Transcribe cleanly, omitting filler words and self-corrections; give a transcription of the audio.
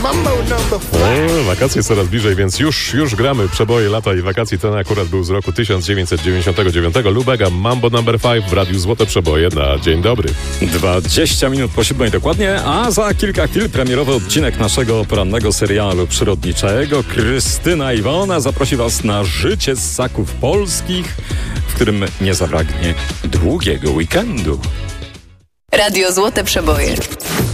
Mambo number 5. Wakacje coraz bliżej, więc już gramy przeboje lata i wakacji. Ten akurat był z roku 1999. Lubega, Mambo number 5 w Radiu Złote Przeboje na dzień dobry. 20 minut po 7 dokładnie, a za kilka chwil premierowy odcinek naszego porannego serialu przyrodniczego. Krystyna Iwona zaprosi Was na życie ssaków polskich, w którym nie zabraknie długiego weekendu. Radio Złote Przeboje.